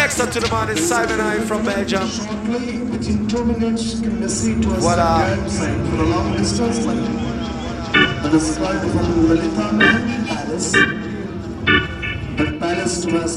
next up to the man is Simon I from Belgium. Shortly, within 2 minutes, Messi to a Voilà. sign for a long distance line. And the sky from Lalitana Palace. But Palace to us.